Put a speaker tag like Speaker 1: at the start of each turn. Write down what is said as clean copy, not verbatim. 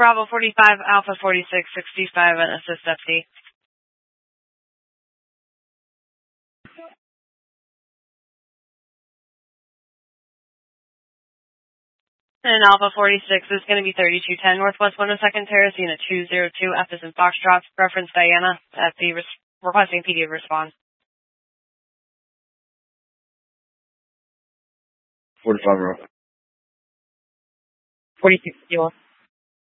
Speaker 1: Bravo 45, Alpha 46, 65, and assist FD. And Alpha 46 is going to be 3210 Northwest 102nd Terrace, Unit 202, F is in Foxtrot, reference Diana, at the requesting PD response.
Speaker 2: 45 row.
Speaker 1: 46 fuel.